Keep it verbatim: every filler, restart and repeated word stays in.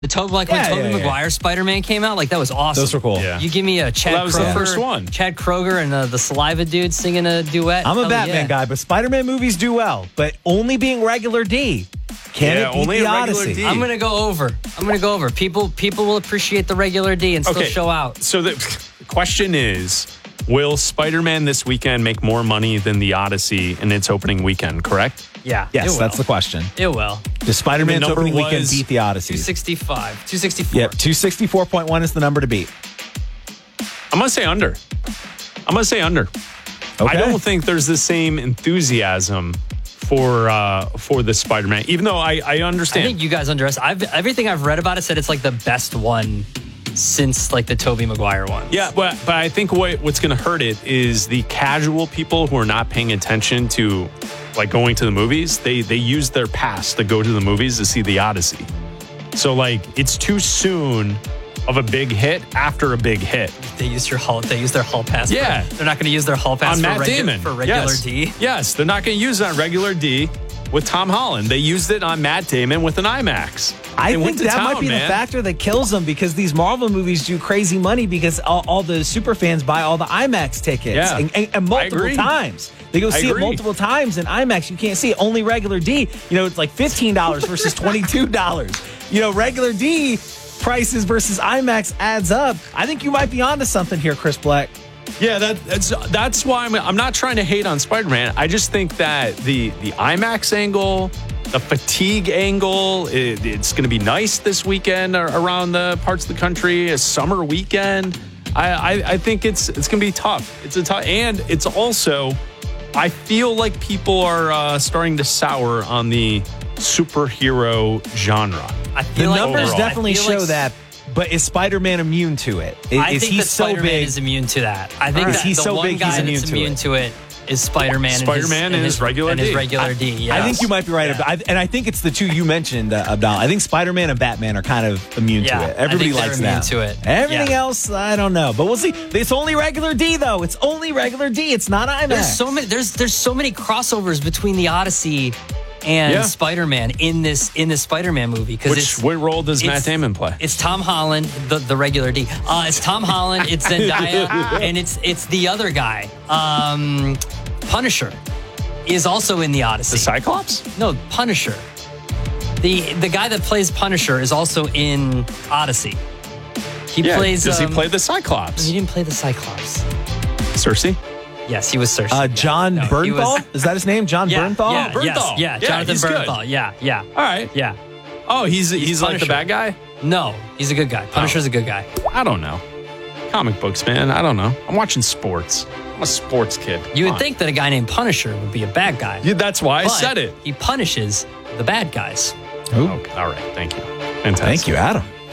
The Tobey, like Yeah, when Tobey yeah, yeah. Maguire Spider-Man came out, like that was awesome. Those were cool. Yeah. You give me a Chad Well, that was Kroger, the first one. Chad Kroger and uh, the Saliva dude singing a duet. I'm a Hell Batman yeah. guy, but Spider-Man movies do well. But only being regular D. Can Yeah, it beat only the a regular Odyssey? D. I'm gonna go over. I'm gonna go over. People, people will appreciate the regular D and still Okay. show out. So the question is, will Spider-Man this weekend make more money than the Odyssey in its opening weekend, correct? Yeah. Yes, it that's the will. question. It will. Does Spider-Man's And the number opening weekend was beat the Odyssey? two sixty-five. two sixty-four. Yep, two sixty-four point one is the number to beat. I'm going to say under. I'm going to say under. Okay. I don't think there's the same enthusiasm for uh, for the Spider-Man, even though I, I I understand. think you guys underestimate. I've everything I've read about it said it's like the best one since like the Tobey Maguire one. Yeah, but but I think what what's going to hurt it is the casual people who are not paying attention to like going to the movies. They they use their pass to go to the movies to see the Odyssey. So like it's too soon of a big hit after a big hit. They use your hall. They use their hall pass. for- Yeah. they're not going to use their hall pass On for, Matt regu- Damon for regular yes. D. Yes, they're not going to use it on regular D with Tom Holland. They used it on Matt Damon with an IMAX. I They think went to that town, might be man. the factor that kills them because these Marvel movies do crazy money because all, all the super fans buy all the IMAX tickets Yeah. and, and, and multiple agree. times. They go I see it agree. multiple times in IMAX. You can't see it. Only regular D, you know, it's like fifteen dollars versus twenty-two dollars. You know, regular D prices versus IMAX adds up. I think you might be onto something here, Chris Black. Yeah, that, that's that's why I'm I'm not trying to hate on Spider-Man. I just think that the the IMAX angle, the fatigue angle, it, it's going to be nice this weekend ar- around the parts of the country, a summer weekend. I, I, I think it's it's going to be tough. It's a tough, and it's also, I feel like people are uh, starting to sour on the superhero genre. I The feel like numbers overall. definitely I feel show like- that, but is Spider-Man immune to it? Is, I is think he that so Spider-Man big? is immune to that. I think Alright. that He's the so one big, guy he's immune that's to immune it. to it is Spider-Man. and his- Spider-Man and and his his regular and his D. regular D. Yes. I think you might be right, Yeah. I, and I think it's the two you mentioned, uh, Abdal. I think Spider-Man and Batman are kind of immune Yeah, to I it. Everybody think they're likes immune that. to it. Everything Yeah. else, I don't know, but we'll see. It's only regular D though. It's only regular D. It's not IMAX. There's so many. There's there's so many crossovers between the Odyssey and Yeah. Spider-Man in this in this Spider-Man movie because Which it's what role does Matt it's- Damon play? It's Tom Holland, the, the regular D. Uh, it's Tom Holland, it's Zendaya, and it's it's the other guy. Um, Punisher is also in the Odyssey. The Cyclops? no, Punisher. The the guy that plays Punisher is also in Odyssey. He Yeah. plays. Does um, he play the Cyclops? He didn't play the Cyclops. Cersei? Yes, he was Cersei. Uh, John No, he Bernthal? was- is that his name? John Yeah, Bernthal? yeah, Bernthal. yes, yeah, Yeah, Jonathan he's good. Bernthal. Yeah, yeah, All right. yeah. Oh, he's he's, like the Punisher. bad guy? No, he's a good guy. Punisher's a good guy. I don't know. Comic books, man. I don't know. I'm watching sports. I'm a sports kid. You Come would on. think that a guy named Punisher would be a bad guy. Yeah, that's why I but said it. He punishes the bad guys. Ooh. Okay. All right. Thank you. Fantastic. Thank you, Adam.